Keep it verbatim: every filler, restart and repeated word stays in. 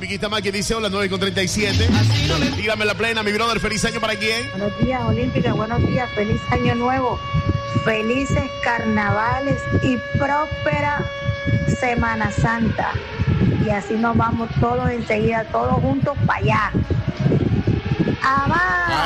Piquita más que dice hola, nueve con treinta y siete. Dígame la plena, mi brother, feliz año para quién. Buenos días, Olímpica, buenos días, feliz año nuevo, felices carnavales y próspera Semana Santa. Y así nos vamos todos enseguida, todos juntos para allá. ¡Abajo!